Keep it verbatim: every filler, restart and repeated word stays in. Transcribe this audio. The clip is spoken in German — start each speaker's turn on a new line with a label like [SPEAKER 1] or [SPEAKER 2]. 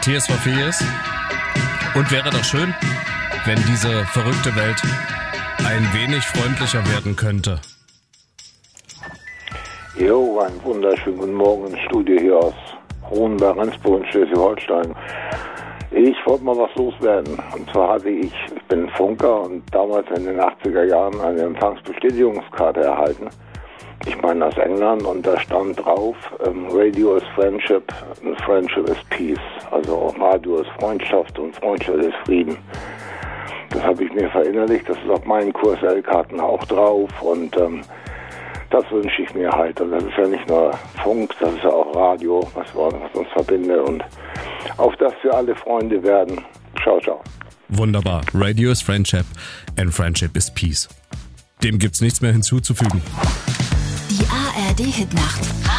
[SPEAKER 1] Tears for Fears. Und wäre doch schön, wenn diese verrückte Welt ein wenig freundlicher werden könnte.
[SPEAKER 2] Jo, einen wunderschönen guten Morgen im Studio hier aus Hohenberg-Rendsburg in Schleswig-Holstein. Ich wollte mal was loswerden. Und zwar hatte ich, ich bin Funker und damals in den achtziger Jahren eine Empfangsbestätigungskarte erhalten. Ich meine aus England, und da stand drauf, ähm, Radio is Friendship and Friendship is Peace. Also Radio ist Freundschaft und Freundschaft ist Frieden. Das habe ich mir verinnerlicht, das ist auf meinen Q S L-Karten auch drauf, und ähm, das wünsche ich mir halt. Und das ist ja nicht nur Funk, das ist ja auch Radio, was, was uns verbindet, und auf das wir alle Freunde werden. Ciao, ciao.
[SPEAKER 1] Wunderbar. Radio is Friendship and Friendship is Peace. Dem gibt's nichts mehr hinzuzufügen.
[SPEAKER 3] Die A R D-Hitnacht.